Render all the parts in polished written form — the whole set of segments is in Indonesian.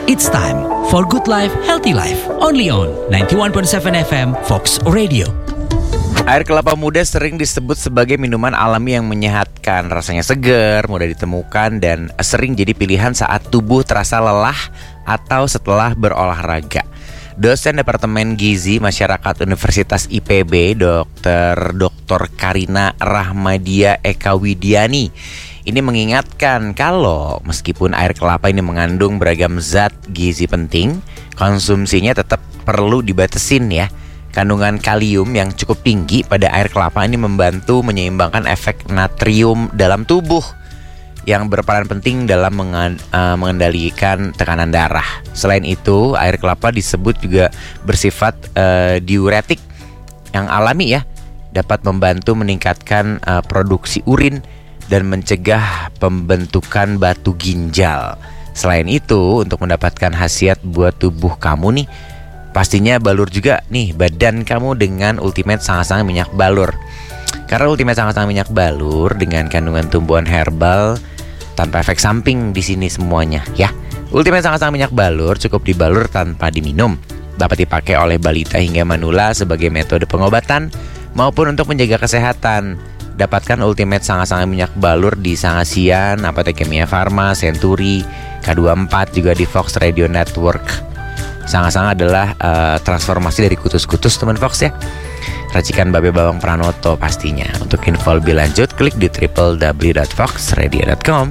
It's time for Good Life, Healthy Life. Only on 91.7 FM Fox Radio. Air kelapa muda sering disebut sebagai minuman alami yang menyehatkan. Rasanya segar, mudah ditemukan, dan sering jadi pilihan saat tubuh terasa lelah atau setelah berolahraga. Dosen Departemen Gizi Masyarakat Universitas IPB, Dr. Karina Rahmadia Eka Widiani, ini mengingatkan kalau meskipun air kelapa ini mengandung beragam zat gizi penting, konsumsinya tetap perlu dibatesin ya. Kandungan kalium yang cukup tinggi pada air kelapa ini membantu menyeimbangkan efek natrium dalam tubuh yang berperan penting dalam mengendalikan tekanan darah. Selain itu, air kelapa disebut juga bersifat diuretik yang alami ya, dapat membantu meningkatkan produksi urin dan mencegah pembentukan batu ginjal. Selain itu, untuk mendapatkan khasiat buat tubuh kamu nih, pastinya balur juga nih badan kamu dengan Ultimate Sangat-Sangat Minyak Balur. Karena Ultimate Sangat-Sangat Minyak Balur dengan kandungan tumbuhan herbal tanpa efek samping di sini semuanya ya. Ultimate Sangat-Sangat Minyak Balur cukup dibalur tanpa diminum. Dapat dipakai oleh balita hingga manula sebagai metode pengobatan maupun untuk menjaga kesehatan. Dapatkan Ultimate Sangat-Sangat Minyak Balur di Sangasian, Apotek Kimia Farma, Century, K24, juga di Fox Radio Network. Sangat-sangat adalah transformasi dari kutus-kutus teman Fox ya. Racikan Babe Bawang Pranoto pastinya. Untuk info lebih lanjut klik di www.foxradio.com.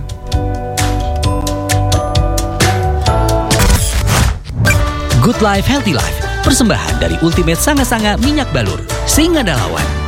Good Life, Healthy Life. Persembahan dari Ultimate Sangat-Sangat Minyak Balur. Sing ada lawan.